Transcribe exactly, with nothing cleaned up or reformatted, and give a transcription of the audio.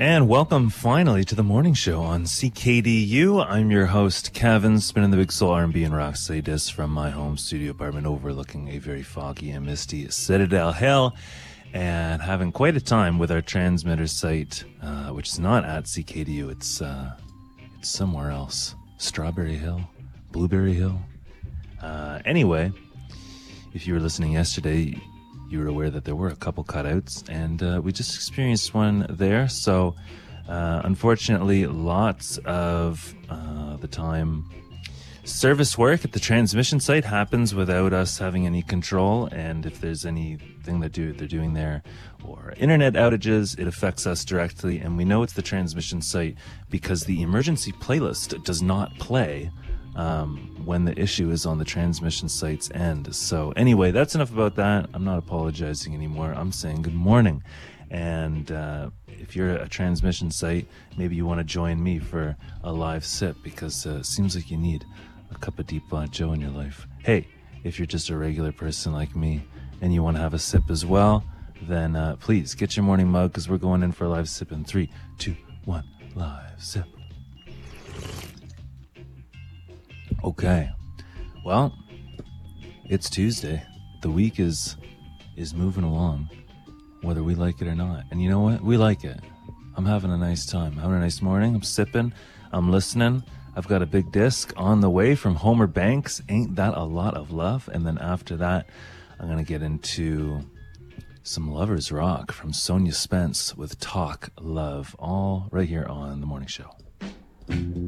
And welcome finally to the morning show on C K D U. I'm your host, Kevin, spinning the big soul R and B and rock discs from my home studio apartment overlooking a very foggy and misty Citadel Hill, and having quite a time with our transmitter site, uh, which is not at C K D U. It's uh, it's somewhere else. Strawberry Hill, Blueberry Hill. Uh, anyway, if you were listening yesterday, you were aware that there were a couple cutouts, and uh, we just experienced one there. So, uh, unfortunately, lots of uh, the time, service work at the transmission site happens without us having any control. And if there's anything that do they're doing there, or internet outages, it affects us directly. And we know it's the transmission site because the emergency playlist does not play Um, when the issue is on the transmission site's end. So anyway, that's enough about that. I'm not apologizing anymore. I'm saying good morning. And uh, if you're a transmission site, maybe you want to join me for a live sip, because uh, it seems like you need a cup of deep black Joe in your life. Hey, if you're just a regular person like me and you want to have a sip as well, then uh, please get your morning mug, because we're going in for a live sip in three, two, one, live sip. Okay, well, it's Tuesday. The week is is moving along, whether we like it or not. And you know what? We like it. I'm having a nice time. Having a nice morning. I'm sipping. I'm listening. I've got a big disc on the way from Homer Banks. Ain't That a Lot of Love? And then after that, I'm going to get into some Lovers Rock from Sonia Spence with Talk Love, all right here on The Morning Show.